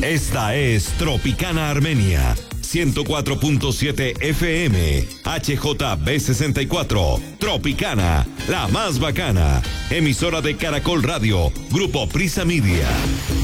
Esta es Tropicana Armenia, 104.7 FM, HJB64, Tropicana, la más bacana, emisora de Caracol Radio, Grupo Prisa Media.